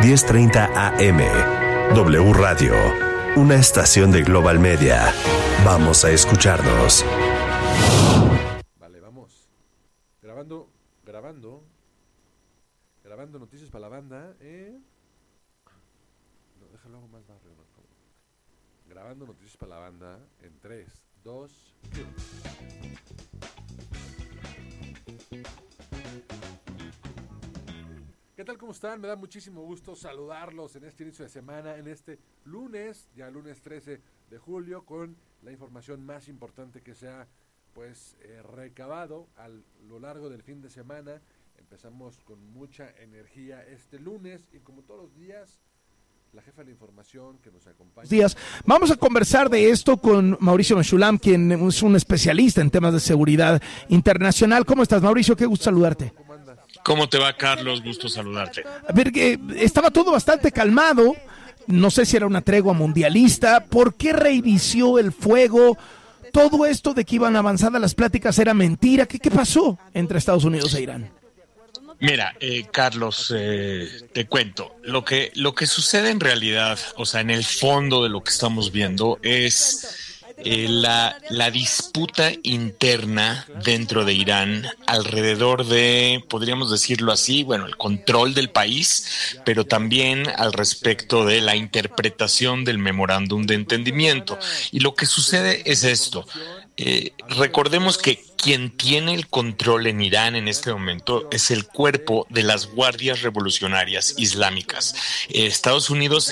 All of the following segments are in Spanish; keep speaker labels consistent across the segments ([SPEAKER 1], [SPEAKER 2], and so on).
[SPEAKER 1] 10:30 AM. W Radio, una estación de Global Media. Vamos a escucharnos.
[SPEAKER 2] Vale, vamos. Grabando noticias para la banda, No, déjalo algo más barrio, ¿no? Grabando noticias para la banda en 3, 2, 1. ¿Qué tal? ¿Cómo están? Me da muchísimo gusto saludarlos en este inicio de semana, en este lunes, ya lunes 13 de julio, con la información más importante que se ha recabado a lo largo del fin de semana. Empezamos con mucha energía este lunes y como todos los días, la jefa de la información que nos acompaña.
[SPEAKER 3] Días. Vamos a conversar de esto con Mauricio Meshulam, quien es un especialista en temas de seguridad internacional. ¿Cómo estás, Mauricio? Qué gusto saludarte.
[SPEAKER 4] ¿Cómo te va, Carlos? Gusto saludarte.
[SPEAKER 3] A ver, estaba todo bastante calmado. No sé si era una tregua mundialista. ¿Por qué reinició el fuego? Todo esto de que iban avanzadas las pláticas era mentira. ¿Qué pasó entre Estados Unidos e Irán?
[SPEAKER 4] Mira, Carlos, te cuento. Lo que sucede en realidad, o sea, en el fondo de lo que estamos viendo es la disputa interna dentro de Irán alrededor de, podríamos decirlo así, bueno, el control del país, pero también al respecto de la interpretación del memorándum de entendimiento. Y lo que sucede es esto. Recordemos que quien tiene el control en Irán en este momento es el cuerpo de las guardias revolucionarias islámicas. Estados Unidos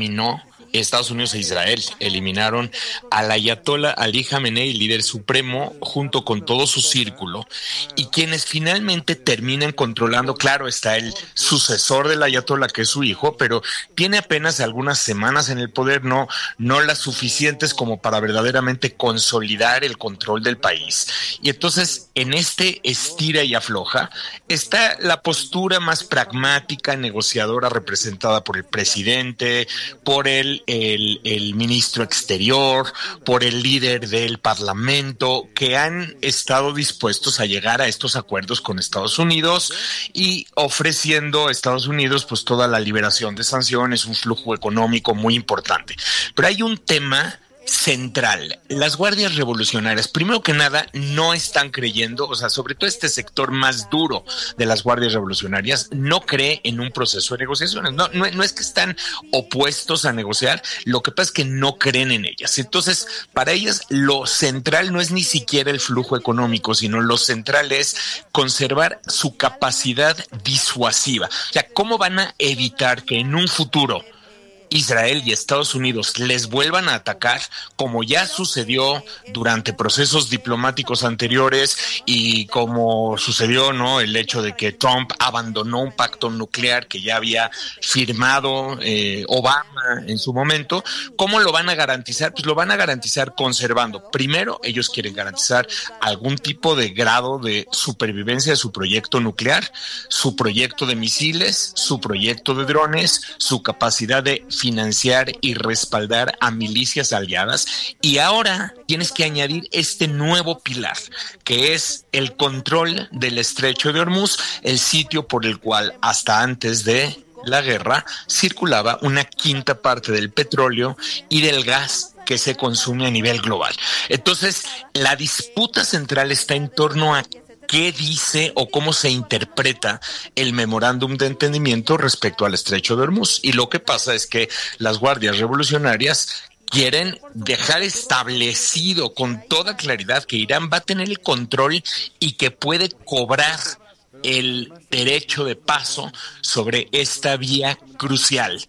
[SPEAKER 4] e Israel eliminaron al ayatolá Ali Khamenei, líder supremo, junto con todo su círculo, y quienes finalmente terminan controlando, claro, está el sucesor del ayatolá, que es su hijo, pero tiene apenas algunas semanas en el poder, no las suficientes como para verdaderamente consolidar el control del país. Y entonces, en este estira y afloja, está la postura más pragmática, negociadora, representada por el presidente, por el ministro exterior, por el líder del parlamento, que han estado dispuestos a llegar a estos acuerdos con Estados Unidos y ofreciendo a Estados Unidos pues toda la liberación de sanciones, un flujo económico muy importante. Pero hay un tema central. Las guardias revolucionarias, primero que nada, no están creyendo, o sea, sobre todo este sector más duro de las guardias revolucionarias, no cree en un proceso de negociaciones. No es que están opuestos a negociar, lo que pasa es que no creen en ellas. Entonces, para ellas, lo central no es ni siquiera el flujo económico, sino lo central es conservar su capacidad disuasiva. O sea, ¿cómo van a evitar que en un futuro Israel y Estados Unidos les vuelvan a atacar, como ya sucedió durante procesos diplomáticos anteriores y como sucedió, ¿no?, el hecho de que Trump abandonó un pacto nuclear que ya había firmado Obama en su momento? ¿Cómo lo van a garantizar? Pues lo van a garantizar conservando. Primero, ellos quieren garantizar algún tipo de grado de supervivencia de su proyecto nuclear, su proyecto de misiles, su proyecto de drones, su capacidad de financiar y respaldar a milicias aliadas, y ahora tienes que añadir este nuevo pilar, que es el control del estrecho de Hormuz, el sitio por el cual hasta antes de la guerra circulaba una quinta parte del petróleo y del gas que se consume a nivel global. Entonces, la disputa central está en torno a qué dice o cómo se interpreta el memorándum de entendimiento respecto al estrecho de Hormuz. Y lo que pasa es que las guardias revolucionarias quieren dejar establecido con toda claridad que Irán va a tener el control y que puede cobrar el derecho de paso sobre esta vía crucial.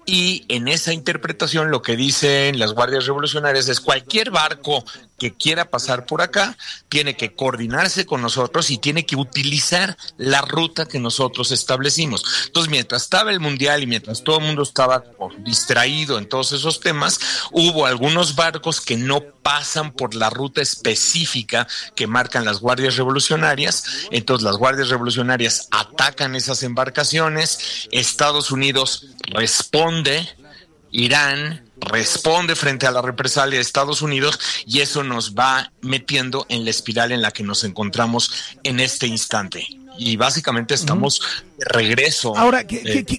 [SPEAKER 4] Y en esa interpretación lo que dicen las guardias revolucionarias es: cualquier barco que quiera pasar por acá tiene que coordinarse con nosotros y tiene que utilizar la ruta que nosotros establecimos. Entonces, mientras estaba el Mundial y mientras todo el mundo estaba distraído en todos esos temas, hubo algunos barcos que no pasan por la ruta específica que marcan las guardias revolucionarias. Entonces, las guardias revolucionarias atacan esas embarcaciones, Estados Unidos responde, Irán responde frente a la represalia de Estados Unidos, y eso nos va metiendo en la espiral en la que nos encontramos en este instante. Y básicamente estamos de regreso.
[SPEAKER 3] Ahora,